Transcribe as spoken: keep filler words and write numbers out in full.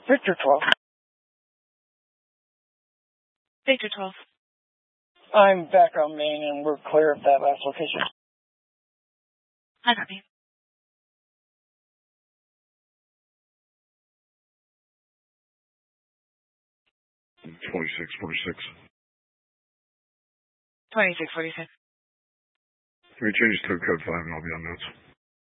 Victor twelve. Victor twelve. I'm back on main and we're clear of that last location. I copy. twenty-six forty-six. twenty-six forty-six. Can we change to code five and I'll be on notes?